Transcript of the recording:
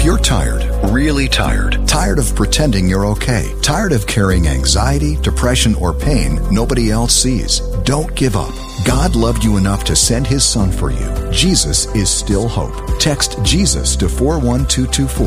If you're tired, really tired of pretending you're okay, tired of carrying anxiety, depression, or pain nobody else sees, don't give up. God loved you enough to send His Son for you. Jesus is still hope. Text Jesus to 41224